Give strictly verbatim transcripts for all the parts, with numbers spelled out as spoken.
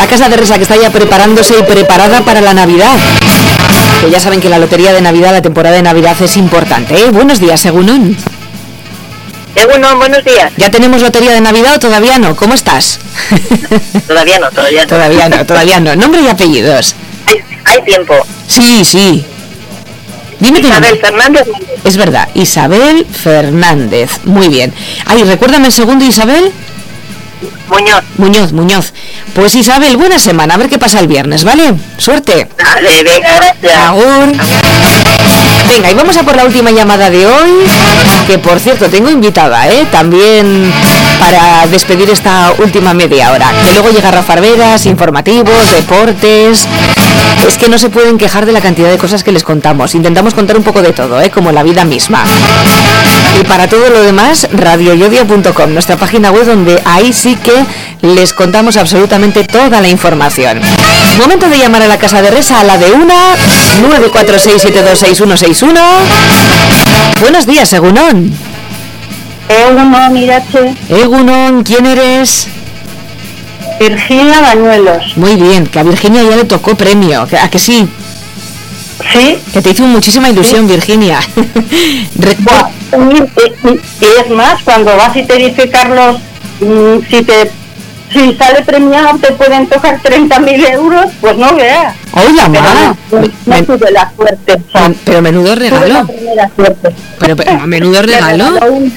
la Casa de Resa, que está ya preparándose y preparada para la Navidad. Que ya saben que la lotería de Navidad, la temporada de Navidad es importante, ¿eh? Buenos días, Egunon. Egunon, buenos días. ¿Ya tenemos lotería de Navidad o todavía no? ¿Cómo estás? Todavía no, todavía no. Todavía no, todavía no. Nombre y apellidos. Hay, hay tiempo. Sí, sí. Dime tu nombre. Isabel Fernández. Es verdad, Isabel Fernández. Muy bien. Ay, recuérdame el segundo, Isabel. Muñoz. Muñoz, Muñoz. Pues Isabel, buena semana, a ver qué pasa el viernes, ¿vale? Suerte. Dale, venga, gracias. Agur. Venga, y vamos a por la última llamada de hoy, que por cierto tengo invitada, ¿eh? También para despedir esta última media hora. Que luego llega Rafa Arberas, informativos, deportes. Es que no se pueden quejar de la cantidad de cosas que les contamos. Intentamos contar un poco de todo, ¿eh? Como la vida misma. Y para todo lo demás, radio yodia punto com, nuestra página web, donde ahí sí que les contamos absolutamente toda la información. Momento de llamar a la Casa de Resa, a la de una, nueve cuatro seis siete dos seis uno seis uno. Buenos días, Egunon. Egunon, mirache. Egunon, ¿quién eres? Virginia Bañuelos. Muy bien, que a Virginia ya le tocó premio, ¿a que sí? Sí. Que te hizo muchísima ilusión, ¿sí? Virginia. Buah, y, y, y es más, cuando vas y te dice Carlos, si te si sale premiado te pueden tocar treinta mil euros, pues no veas. Oiga, mamá. No, no, no Men- tuve la suerte. O sea, men- pero menudo regalo. tuve la suerte. Pero, pero a menudo regalo.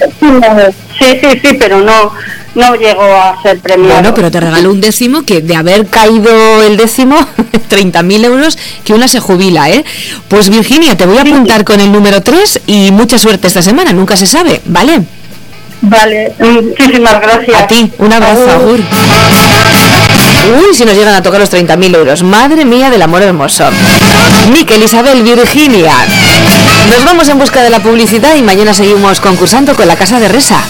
Sí, sí, sí, pero no no llegó a ser premiado. Bueno, pero te regaló un décimo que de haber caído el décimo, treinta mil euros, que una se jubila, ¿eh? Pues Virginia, te voy a apuntar con el número tres y mucha suerte esta semana, nunca se sabe, ¿vale? Vale, muchísimas gracias. A ti, un abrazo, agur. Uy, si nos llegan a tocar los treinta mil euros. Madre mía del amor hermoso. Miquel, Isabel, Virginia. Nos vamos en busca de la publicidad y mañana seguimos concursando con la Casa de Resa.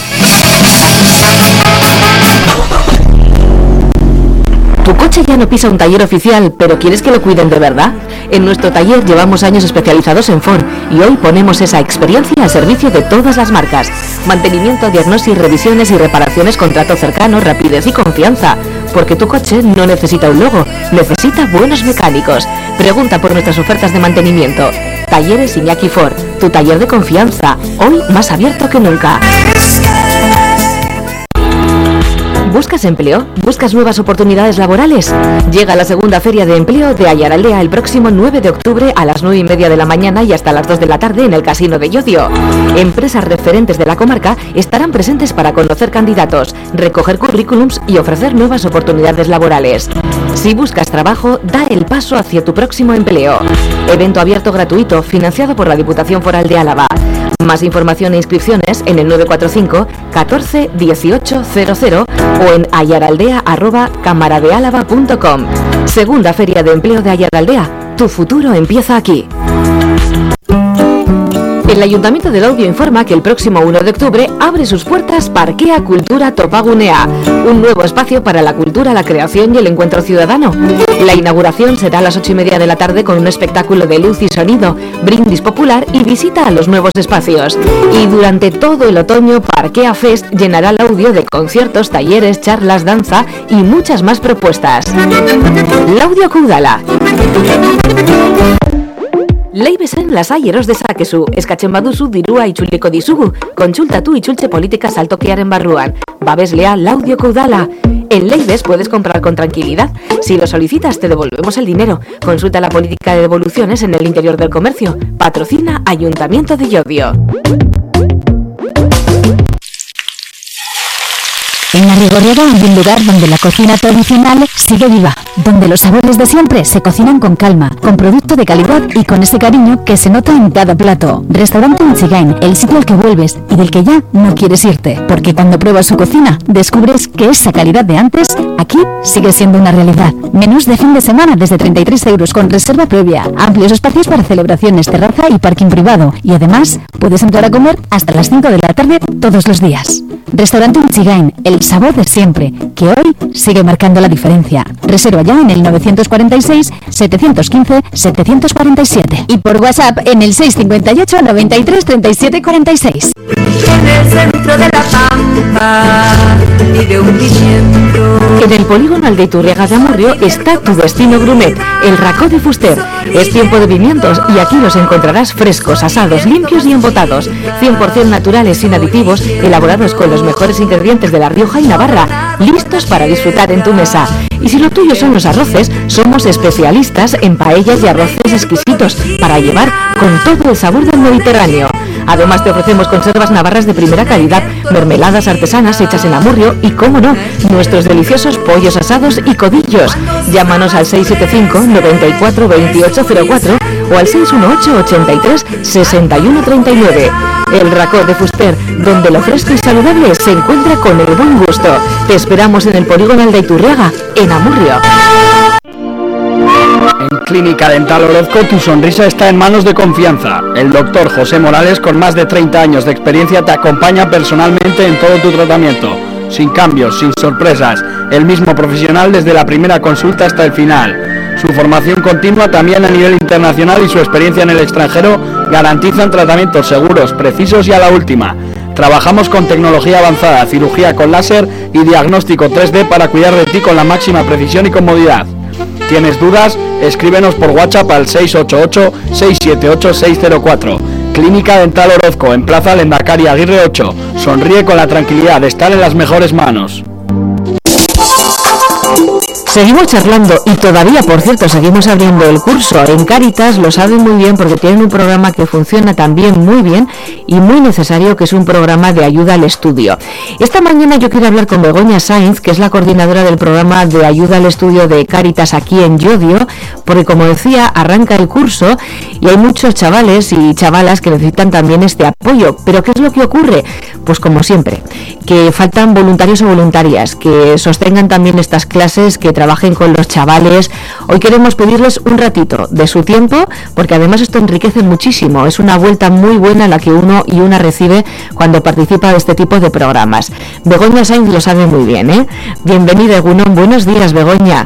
¿Tu coche ya no pisa un taller oficial, pero quieres que lo cuiden de verdad? En nuestro taller llevamos años especializados en Ford y hoy ponemos esa experiencia al servicio de todas las marcas. Mantenimiento, diagnóstico, revisiones y reparaciones con trato cercano, rapidez y confianza. Porque tu coche no necesita un logo, necesita buenos mecánicos. Pregunta por nuestras ofertas de mantenimiento. Talleres Iñaki Ford, tu taller de confianza, hoy más abierto que nunca. ¿Buscas empleo? ¿Buscas nuevas oportunidades laborales? Llega la segunda Feria de Empleo de Ayaraldea el próximo nueve de octubre a las nueve y media de la mañana y hasta las dos de la tarde en el Casino de Llodio. Empresas referentes de la comarca estarán presentes para conocer candidatos, recoger currículums y ofrecer nuevas oportunidades laborales. Si buscas trabajo, da el paso hacia tu próximo empleo. Evento abierto gratuito financiado por la Diputación Foral de Álava. Más información e inscripciones en el nueve cuatro cinco catorce dieciocho cero cero o en ayaraldea arroba camaradealava punto com. Segunda Feria de Empleo de Ayaraldea. Tu futuro empieza aquí. El Ayuntamiento de Laudio informa que el próximo uno de octubre abre sus puertas Parkea Kultura Topagunea, un nuevo espacio para la cultura, la creación y el encuentro ciudadano. La inauguración será a las ocho y media de la tarde con un espectáculo de luz y sonido, brindis popular y visita a los nuevos espacios. Y durante todo el otoño, Parkea Fest llenará Laudio de conciertos, talleres, charlas, danza y muchas más propuestas. Laudio Kudala. Leibezen lasai eros dezakezu, eskatzen baduzu dirua itzuliko dizugu, kontsultatu itzultze politika saltokiaren barruan, babeslea Laudioko udala. En Leibes puedes comprar con tranquilidad. Si lo solicitas te devolvemos el dinero. Consulta la política de devoluciones en el interior del comercio. Patrocina Ayuntamiento de Llodio. En Arrigorriaga hay un lugar donde la cocina tradicional sigue viva, donde los sabores de siempre se cocinan con calma, con producto de calidad y con ese cariño que se nota en cada plato. Restaurante Unchigain, el sitio al que vuelves y del que ya no quieres irte, porque cuando pruebas su cocina descubres que esa calidad de antes aquí sigue siendo una realidad. Menús de fin de semana desde treinta y tres euros con reserva previa, amplios espacios para celebraciones, terraza y parking privado, y además puedes entrar a comer hasta las cinco de la tarde todos los días. Restaurante Unchigain, el sabor de siempre, que hoy sigue marcando la diferencia. Reserva ya en el novecientos cuarenta y seis, setecientos quince, setecientos cuarenta y siete y por WhatsApp en el seiscientos cincuenta y ocho, noventa y tres, treinta y siete, cuarenta y seis. En el centro de la pampa y de un pimiento En el polígono Aldeiturriaga de Amurrio está tu destino gourmet, el Racó de Fuster. Es tiempo de pimientos y aquí los encontrarás frescos, asados, limpios y embotados, cien por ciento naturales, sin aditivos, elaborados con los mejores ingredientes de La Rioja y Navarra, listos para disfrutar en tu mesa. Y si lo tuyo son los arroces, somos especialistas en paellas y arroces exquisitos para llevar con todo el sabor del Mediterráneo. Además te ofrecemos conservas navarras de primera calidad, mermeladas artesanas hechas en Amurrio y, cómo no, nuestros deliciosos pollos asados y codillos. Llámanos al seis siete cinco, noventa y cuatro, veintiocho cero cuatro o al seis uno ocho, ochenta y tres, sesenta y uno treinta y nueve. El Racó de Fuster, donde lo fresco y saludable se encuentra con el buen gusto. Te esperamos en el polígono Aldeiturriaga, en Amurrio. En Clínica Dental Orozco tu sonrisa está en manos de confianza. El doctor José Morales, con más de treinta años de experiencia, te acompaña personalmente en todo tu tratamiento. Sin cambios, sin sorpresas. El mismo profesional desde la primera consulta hasta el final. Su formación continua también a nivel internacional y su experiencia en el extranjero garantizan tratamientos seguros, precisos y a la última. Trabajamos con tecnología avanzada, cirugía con láser y diagnóstico tres D para cuidar de ti con la máxima precisión y comodidad. ¿Tienes dudas? Escríbenos por WhatsApp al seis ocho ocho, seis siete ocho, seis cero cuatro. Clínica Dental Orozco, en Plaza Lendakari Aguirre ocho. Sonríe con la tranquilidad de estar en las mejores manos. Seguimos charlando y todavía, por cierto, seguimos abriendo el curso. En Cáritas lo saben muy bien porque tienen un programa que funciona también muy bien y muy necesario, que es un programa de ayuda al estudio. Esta mañana yo quiero hablar con Begoña Sainz, que es la coordinadora del programa de ayuda al estudio de Cáritas aquí en Llodio, porque, como decía, arranca el curso y hay muchos chavales y chavalas que necesitan también este apoyo. Pero ¿qué es lo que ocurre? Pues como siempre, que faltan voluntarios o voluntarias que sostengan también estas clases, que trabajen con los chavales. Hoy queremos pedirles un ratito de su tiempo, porque además esto enriquece muchísimo. Es una vuelta muy buena la que uno y una recibe cuando participa de este tipo de programas. Begoña Sainz lo sabe muy bien, ¿eh? Bienvenida, Egunon. Buenos días, Begoña.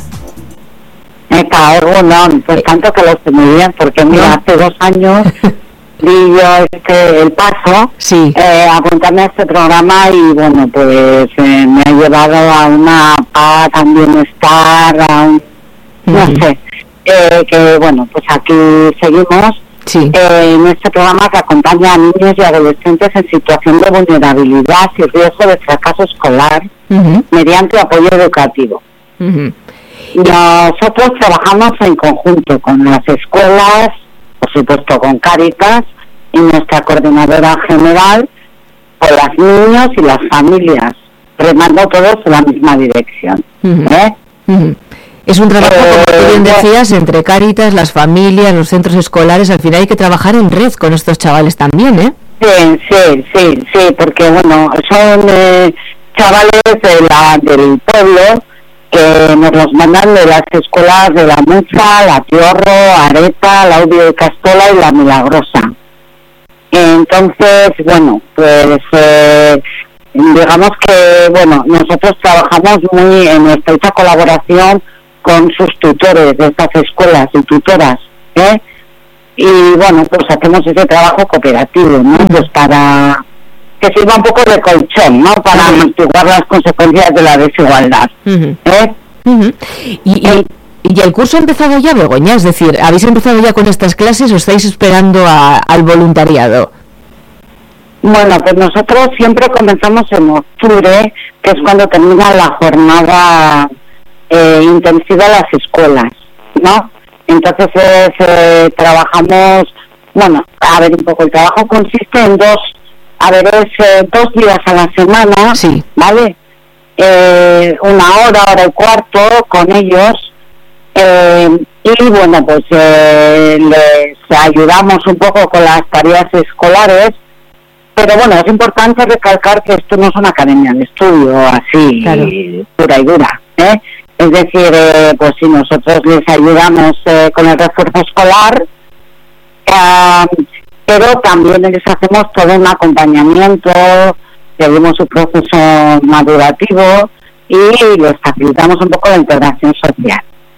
Epa, Egunon, pues tanto que lo sé muy bien, porque mira, hace dos años di yo este, el paso, sí. eh, a apuntarme a este programa y bueno, pues eh, me ha llevado a una paz, a un bienestar, a un, uh-huh. no sé, eh, que bueno, pues aquí seguimos, sí. eh, en este programa que acompaña a niños y adolescentes en situación de vulnerabilidad y riesgo de fracaso escolar, uh-huh. mediante apoyo educativo. Uh-huh. Nosotros trabajamos en conjunto con las escuelas, por supuesto con Cáritas y nuestra coordinadora general, con los niños y las familias, remando todos en la misma dirección. Uh-huh. ¿eh? Uh-huh. Es un trabajo, eh, como tú bien decías, entre Cáritas, las familias, los centros escolares. Al final hay que trabajar en red con estos chavales también, ¿eh? Sí, sí, sí, sí, porque bueno, son eh, chavales de la, del pueblo, que nos los mandan de las escuelas de La Mucha, La Tiorro, Areta, La Audio de Castola y La Milagrosa. Entonces, bueno, pues eh, digamos que, bueno, nosotros trabajamos muy en estrecha colaboración con sus tutores de estas escuelas y tutoras, ¿eh? Y bueno, pues hacemos ese trabajo cooperativo, ¿no? Pues para que sirva un poco de colchón, ¿no? Para amortiguar las consecuencias de la desigualdad. Uh-huh. ¿eh? Uh-huh. Y, y, y el curso ha empezado ya, Begoña, es decir, ¿habéis empezado ya con estas clases o estáis esperando a, al voluntariado? Bueno, pues nosotros siempre comenzamos en octubre, que es cuando termina la jornada eh, intensiva de las escuelas, ¿no? Entonces eh, trabajamos, bueno, a ver, un poco, el trabajo consiste en dos A ver, es eh, dos días a la semana, sí. ¿vale? Eh, una hora, hora y cuarto con ellos. Eh, y bueno, pues eh, les ayudamos un poco con las tareas escolares. Pero bueno, es importante recalcar que esto no es una academia de estudio así, claro. pura y dura, ¿eh? Es decir, eh, pues si nosotros les ayudamos eh, con el refuerzo escolar, eh, pero también les hacemos todo un acompañamiento, seguimos su proceso madurativo y les facilitamos un poco la integración social.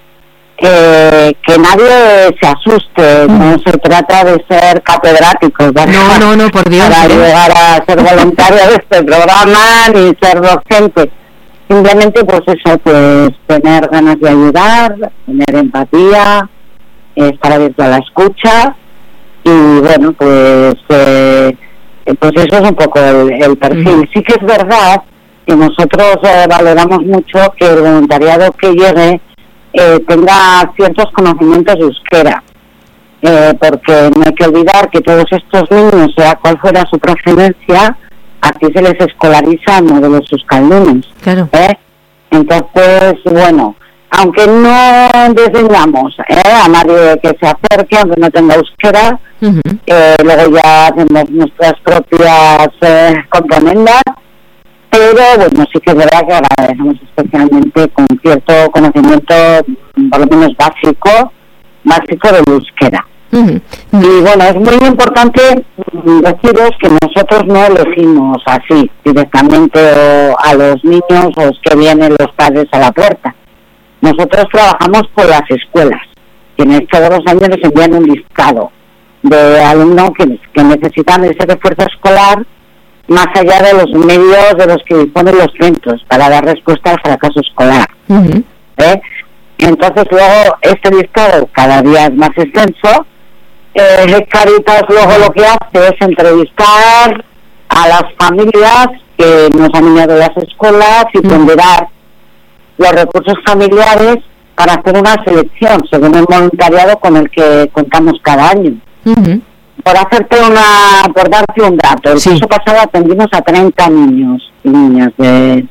Eh, que nadie se asuste, mm. no se trata de ser catedráticos, ¿verdad? No, no, no, por Dios. Para ¿eh? llegar a ser voluntario de este programa ni ser docente. simplemente pues eso, pues tener ganas de ayudar, tener empatía, estar abierto a la escucha y bueno, pues eh, pues eso es un poco el, el perfil. Mm. Sí que es verdad que nosotros eh, valoramos mucho que el voluntariado que llegue eh, tenga ciertos conocimientos de euskera, eh, porque no hay que olvidar que todos estos niños, sea cual fuera su procedencia, aquí se les escolariza en modelos euskaldunes. Claro. ¿eh? Entonces, bueno, aunque no desdeñamos ¿eh? a nadie que se acerque, aunque no tenga euskera, uh-huh. eh, luego ya hacemos nuestras propias eh, componendas, pero bueno, sí que es verdad que agradecemos especialmente con cierto conocimiento, por lo menos básico, básico del euskera. Uh-huh. Y bueno, es muy importante deciros que nosotros no elegimos así directamente a los niños o es que vienen los padres a la puerta. Nosotros trabajamos por las escuelas, quienes todos los años les envían un listado de alumnos que, que necesitan ese refuerzo escolar más allá de los medios de los que disponen los centros para dar respuesta al fracaso escolar. Uh-huh. ¿Eh? Entonces luego este listado cada día es más extenso. Eh, Cáritas luego lo que hace es entrevistar a las familias que nos han enviado las escuelas y ponderar los recursos familiares para hacer una selección según el voluntariado con el que contamos cada año. Uh-huh. Por hacerte una, por darte un dato, el sí. curso pasado atendimos a treinta niños y niñas de,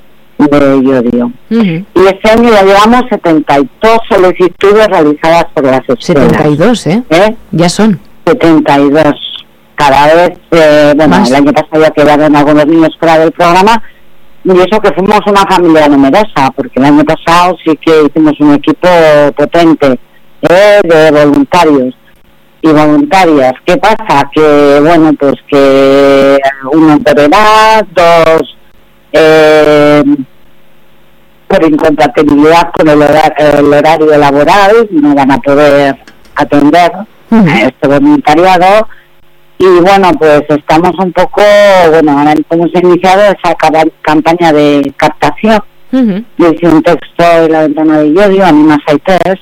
de Llodio. Uh-huh. Y este año ya llevamos setenta y dos solicitudes realizadas por las escuelas. setenta y dos, ¿eh? ¿Eh? Ya son. setenta y dos. Cada vez, eh, bueno, ¿más? El año pasado ya quedaron algunos niños fuera del programa, y eso que fuimos una familia numerosa, porque el año pasado sí que hicimos un equipo potente eh, de voluntarios y voluntarias. ¿Qué pasa? Que, bueno, pues que uno por edad, dos eh, por incompatibilidad con el, hora, el horario laboral, no van a poder atender uh-huh. a este voluntariado. Y bueno, pues estamos un poco, bueno, ahora hemos iniciado esa campaña de captación. Uh-huh. Yo hice un texto en la ventana de Llodio, Animas Aites,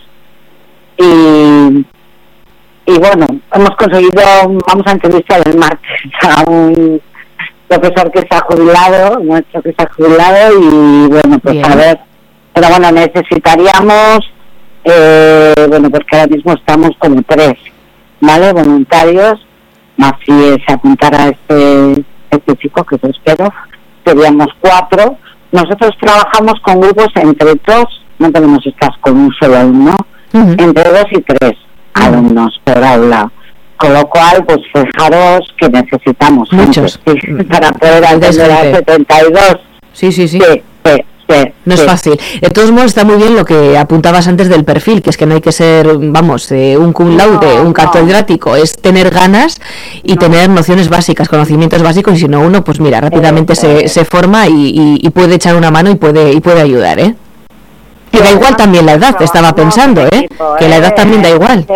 y y bueno, hemos conseguido, vamos a entrevistar el martes a un profesor que está jubilado, nuestro que está jubilado, y bueno, pues Bien. a ver, pero bueno, necesitaríamos, eh, bueno, porque ahora mismo estamos como tres, ¿vale? Voluntarios, más si se apuntara este, este chico que te espero, seríamos cuatro. Nosotros trabajamos con grupos entre dos, no podemos estar con un solo alumno, uh-huh. entre dos y tres alumnos por aula, con lo cual pues fijaros que necesitamos muchos gente, sí, para poder atender a setenta y dos. Sí, sí, sí. sí, sí, sí no sí. es fácil. De todos modos está muy bien lo que apuntabas antes del perfil, que es que no hay que ser, vamos, eh, un cum laude, no, un catedrático, no. es tener ganas y no. tener nociones básicas, conocimientos básicos, y si no uno, pues mira, rápidamente eh, se, eh. se forma y, y, y puede echar una mano y puede y puede ayudar, ¿eh? Y da igual también la edad, estaba pensando, ¿eh? Que la edad también da igual.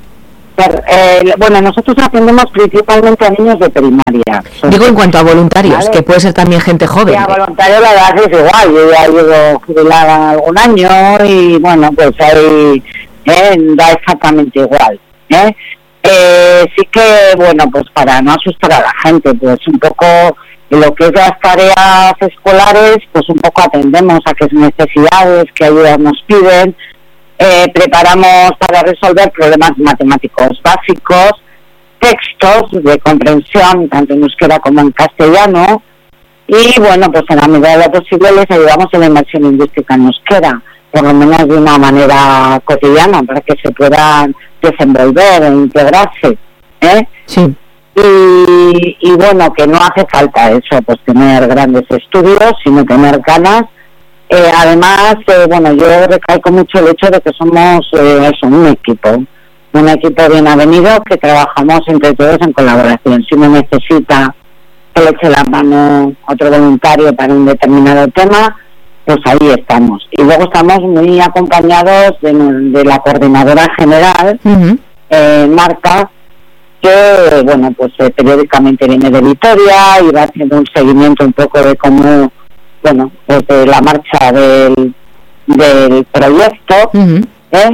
Eh, bueno, nosotros atendemos principalmente a niños de primaria. Digo en cuanto a voluntarios, ¿vale? Que puede ser también gente joven. Y a voluntarios la edad es igual, yo ya llevo jubilada algún año y bueno, pues ahí eh, da exactamente igual. ¿eh? Eh, sí que, bueno, pues para no asustar a la gente, pues un poco lo que es las tareas escolares, pues un poco atendemos a qué necesidades, qué ayudas nos piden, eh, preparamos para resolver problemas matemáticos básicos, textos de comprensión, tanto en euskera como en castellano, y bueno, pues en la medida de lo posible les ayudamos en la inmersión lingüística en euskera, por lo menos de una manera cotidiana, para que se puedan desenvolver e integrarse, ¿eh? Sí. Y, y bueno, que no hace falta eso, pues tener grandes estudios, sino tener ganas. Eh, además, eh, bueno, yo recalco mucho el hecho de que somos eh, eso, un equipo, un equipo bien avenido, que trabajamos entre todos en colaboración. Si uno necesita que le eche la mano otro voluntario para un determinado tema, pues ahí estamos. Y luego estamos muy acompañados de, de la coordinadora general, uh-huh. eh, Marta, que bueno, pues eh, periódicamente viene de Vitoria y va haciendo un seguimiento un poco de cómo bueno, desde la marcha del, del proyecto, uh-huh. ¿eh?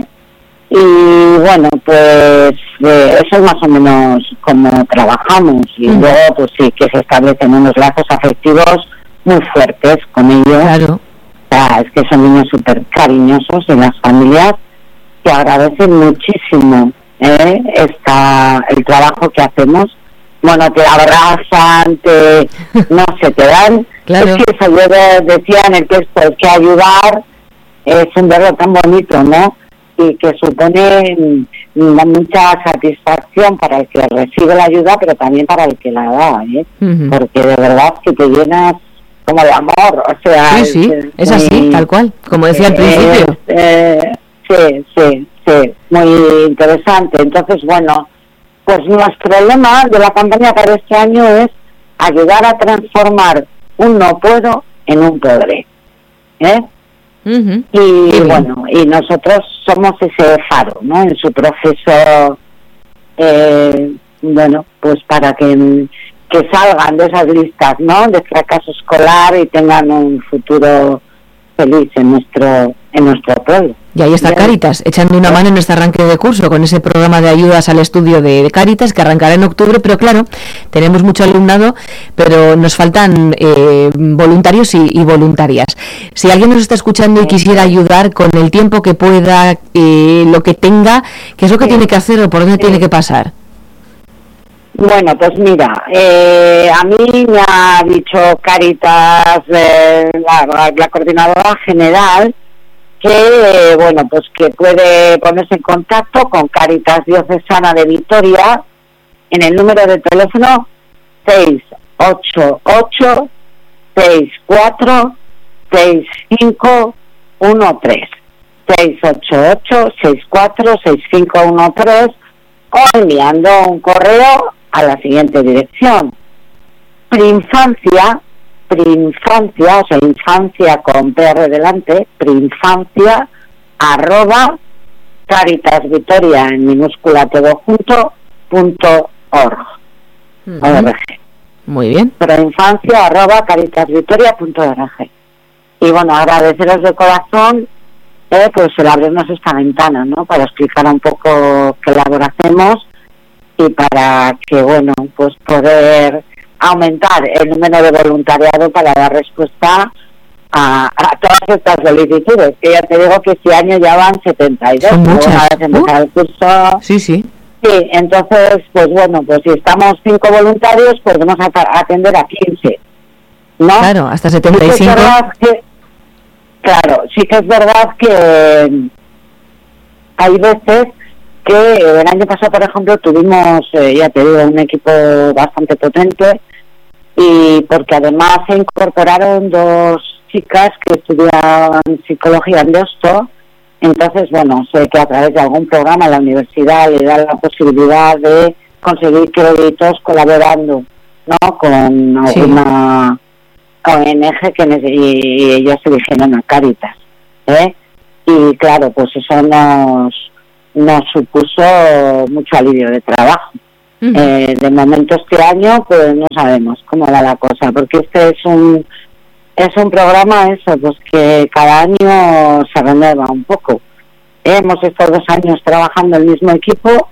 Y bueno, pues eh, eso es más o menos como trabajamos, y uh-huh. luego pues sí que se establecen unos lazos afectivos muy fuertes con ellos. Claro. O sea, es que son niños súper cariñosos y las familias que agradecen muchísimo ¿eh? Esta, el trabajo que hacemos. Bueno, te abrazan, te, no sé, te dan. Claro. Es que eso yo decía en el texto, es que ayudar es un verbo tan bonito, ¿no? Y que supone mucha satisfacción para el que recibe la ayuda, pero también para el que la da, ¿eh? Uh-huh. Porque de verdad que te llenas como de amor, o sea... Sí, sí, es, es así, tal cual, como decía eh, al principio. Eh, sí, sí, sí, muy interesante. Entonces, bueno, pues nuestro lema de la campaña para este año es ayudar a transformar un no puedo en un podré, ¿eh? Uh-huh. Y sí, bueno, y nosotros somos ese faro, ¿no? En su proceso, eh, bueno, pues para que, que salgan de esas listas, ¿no? De fracaso escolar y tengan un futuro feliz en nuestro en nuestro pueblo. Y ahí está Cáritas, echando una mano en este arranque de curso con ese programa de ayudas al estudio de, de Cáritas que arrancará en octubre, pero claro, tenemos mucho alumnado, pero nos faltan eh, voluntarios y, y voluntarias. Si alguien nos está escuchando y quisiera ayudar con el tiempo que pueda, eh, lo que tenga, ¿qué es lo que sí. tiene que hacer o por dónde sí. tiene que pasar? Bueno, pues mira, eh, a mí me ha dicho Cáritas, eh, la, la coordinadora general, que eh, bueno, pues que puede ponerse en contacto con Cáritas Diocesana de Vitoria en el número de teléfono seis ocho ocho, seis cuatro, seis cinco uno tres, seis ocho ocho, seis cuatro, seis cinco uno tres, o enviando un correo a la siguiente dirección: preinfancia, preinfancia, o sea, infancia con P R delante, preinfancia, arroba, Cáritas Vitoria en minúscula todo junto, punto org. Uh-huh. Muy bien. Preinfancia, arroba, Cáritas Vitoria punto org. Y bueno, agradeceros de corazón, eh, pues el abrirnos esta ventana, ¿no? Para explicar un poco qué labor hacemos y para que, bueno, pues poder aumentar el número de voluntariado para dar respuesta a, a todas estas solicitudes, que ya te digo que este año ya van setenta y dos. Son muchas. Una vez empezado uh. el curso. Sí, sí. Sí, entonces, pues bueno, pues si estamos cinco voluntarios, pues vamos a atender a quince, ¿no? Claro, hasta setenta y cinco. Sí que es verdad que, claro, sí que es verdad que hay veces que el año pasado, por ejemplo, tuvimos, eh, ya te digo, un equipo bastante potente, y porque además se incorporaron dos chicas que estudiaban psicología en Deusto. Entonces, bueno, sé que a través de algún programa la universidad le da la posibilidad de conseguir créditos colaborando, ¿no? Con alguna sí. O N G que ne- y ellos se dijeron a Cáritas, ¿eh? Y claro, pues eso nos nos supuso mucho alivio de trabajo. Uh-huh. Eh, de momento este año pues no sabemos cómo va la cosa, porque este es un es un programa eso, pues que cada año se renueva un poco. Eh, hemos estado dos años trabajando el mismo equipo,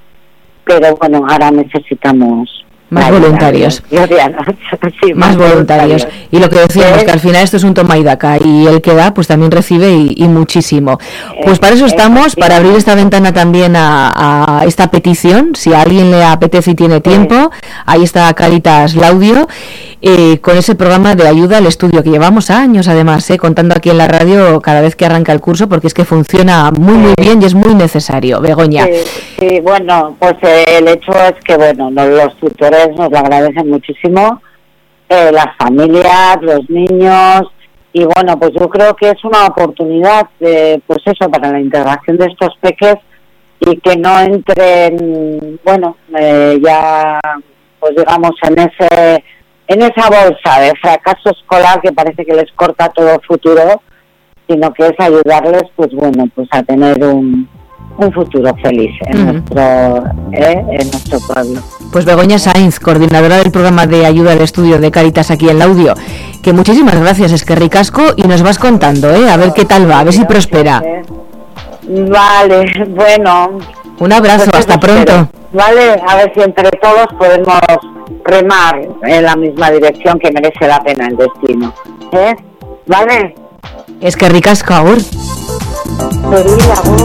pero bueno, ahora necesitamos más voluntarios. Sí, más, más voluntarios. voluntarios. Y lo que decíamos, ¿Eh? que al final esto es un toma y daca, y el que da, pues también recibe y, y muchísimo. Pues para eso estamos, para abrir esta ventana también a, a esta petición. Si a alguien le apetece y tiene tiempo, ahí está Cáritas Laudio, eh, con ese programa de ayuda al estudio, que llevamos años además, eh, contando aquí en la radio cada vez que arranca el curso, porque es que funciona muy, muy bien y es muy necesario. Begoña. Sí, sí, bueno, pues eh, el hecho es que, bueno, los tutores nos lo agradecen muchísimo, eh, las familias, los niños, y bueno, pues yo creo que es una oportunidad, de, pues eso, para la integración de estos peques, y que no entren, bueno, eh, ya, pues digamos, en ese en esa bolsa de fracaso escolar que parece que les corta todo futuro, sino que es ayudarles, pues bueno, pues a tener un, un futuro feliz en, uh-huh. nuestro, eh, en nuestro pueblo. Pues Begoña Sainz, coordinadora del programa de ayuda al estudio de Cáritas aquí en Laudio, que muchísimas gracias, es que ricasco, y nos vas contando, ¿eh? A ver qué tal va, a ver si prospera. Vale, bueno. Un abrazo, pues hasta pronto. Vale, a ver si entre todos podemos remar en la misma dirección, que merece la pena el destino. ¿Eh? Vale. Es que ricasco, agur. Sí, agur.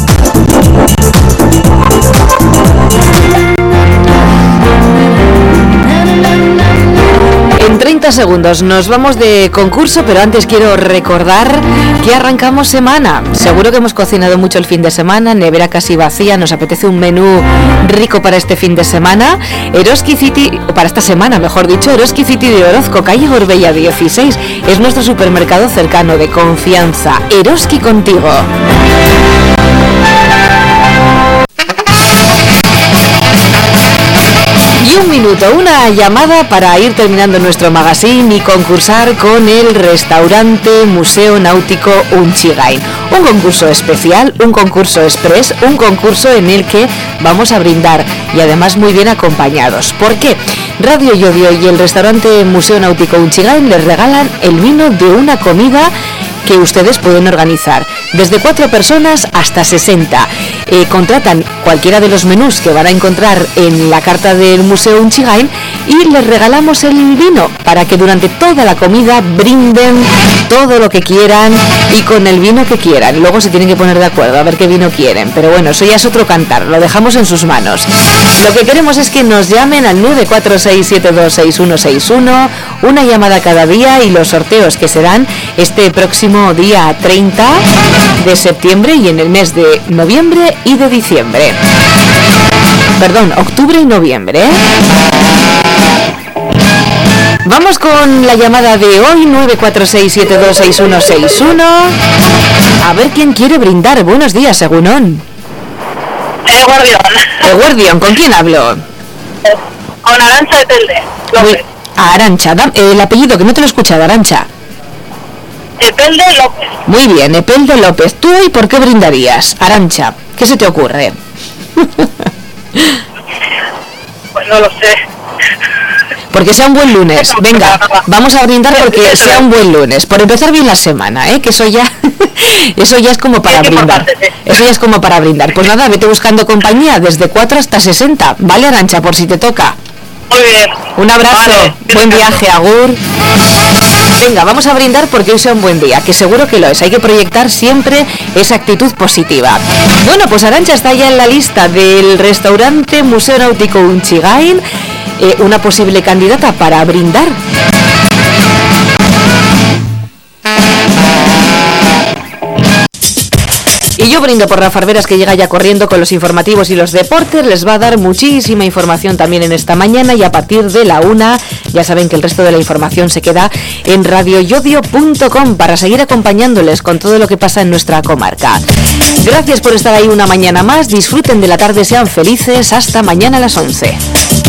En treinta segundos nos vamos de concurso, pero antes quiero recordar que arrancamos semana. Seguro que hemos cocinado mucho el fin de semana, nevera casi vacía, nos apetece un menú rico para este fin de semana. Eroski City, o para esta semana mejor dicho, Eroski City de Orozco, calle Gorbella dieciséis, es nuestro supermercado cercano de confianza. Eroski contigo. Y un minuto, una llamada para ir terminando nuestro magazine y concursar con el restaurante Museo Náutico Unchigain. Un concurso especial, un concurso express, un concurso en el que vamos a brindar y además muy bien acompañados. ¿Por qué? Radio Llodio y el restaurante Museo Náutico Unchigain les regalan el vino de una comida que ustedes pueden organizar, desde cuatro personas hasta sesenta. Eh, contratan cualquiera de los menús que van a encontrar en la carta del Museo Unchigain y les regalamos el vino para que durante toda la comida brinden todo lo que quieran y con el vino que quieran. Luego se tienen que poner de acuerdo a ver qué vino quieren, pero bueno, eso ya es otro cantar, lo dejamos en sus manos. Lo que queremos es que nos llamen al nueve cuatro seis siete dos seis uno seis uno, una llamada cada día, y los sorteos que se dan este próximo día treinta de septiembre y en el mes de noviembre y de diciembre. Perdón, octubre y noviembre, ¿eh? Vamos con la llamada de hoy, nueve cuatro seis siete dos seis uno seis uno. A ver quién quiere brindar. Buenos días, Egunon. Eguardión. Eguardión, ¿con quién hablo? Con Arantxa de Telde López. Arantxa, da, eh, el apellido, que no te lo he escuchado, Arantxa. Epelde López. Muy bien, Epelde López. ¿Tú hoy por qué brindarías, Arantxa? ¿Qué se te ocurre? Pues no lo sé. Porque sea un buen lunes. Venga, vamos a brindar porque sea un buen lunes. Por empezar bien la semana, ¿eh? Que eso ya, eso ya es como para brindar. Eso ya es como para brindar. Pues nada, vete buscando compañía desde cuatro hasta sesenta. Vale, Arantxa, por si te toca. Muy bien. Un abrazo, vale, buen viaje, agur. Venga, vamos a brindar porque hoy sea un buen día, que seguro que lo es. Hay que proyectar siempre esa actitud positiva. Bueno, pues Arantxa está ya en la lista del restaurante Museo Náutico Unchigain, eh, una posible candidata para brindar. Y yo brindo por Rafa Arberas, que llega ya corriendo con los informativos y los deportes. Les va a dar muchísima información también en esta mañana, y a partir de la una ya saben que el resto de la información se queda en radio yodio punto com para seguir acompañándoles con todo lo que pasa en nuestra comarca. Gracias por estar ahí una mañana más. Disfruten de la tarde, sean felices. Hasta mañana a las once.